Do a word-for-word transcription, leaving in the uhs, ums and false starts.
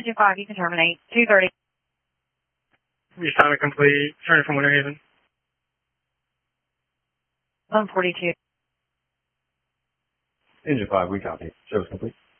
Engine five, you can terminate. two thirty. Reassignment complete. Turning from Winter Haven. one forty-two. Engine five, we copy. Service complete.